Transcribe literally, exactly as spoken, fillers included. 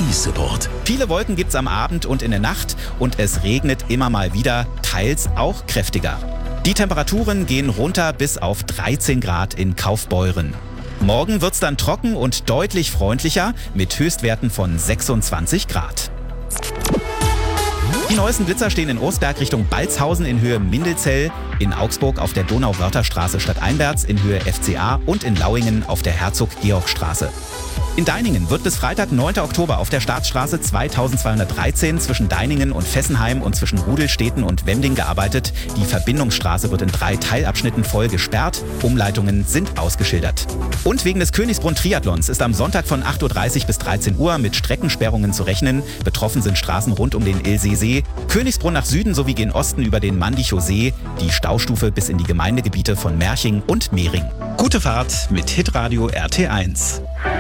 Support. Viele Wolken gibt's am Abend und in der Nacht und es regnet immer mal wieder, teils auch kräftiger. Die Temperaturen gehen runter bis auf dreizehn Grad in Kaufbeuren. Morgen wird's dann trocken und deutlich freundlicher mit Höchstwerten von sechsundzwanzig Grad. Die neuesten Blitzer stehen in Orsberg Richtung Balzhausen in Höhe Mindelzell, in Augsburg auf der Donau-Wörther-Straße stadteinwärts in Höhe F C A und in Lauingen auf der Herzog-Georg-Straße. In Deiningen wird bis Freitag, neunten Oktober auf der Staatsstraße zweitausendzweihundertdreizehn zwischen Deiningen und Fessenheim und zwischen Rudelstädten und Wemding gearbeitet. Die Verbindungsstraße wird in drei Teilabschnitten voll gesperrt. Umleitungen sind ausgeschildert. Und wegen des Königsbrunn-Triathlons ist am Sonntag von acht Uhr dreißig bis dreizehn Uhr mit Streckensperrungen zu rechnen. Betroffen sind Straßen rund um den Ilseesee, Königsbrunn nach Süden sowie gen Osten über den Mandichow See, die Staustufe bis in die Gemeindegebiete von Merching und Mehring. Gute Fahrt mit Hitradio R T eins.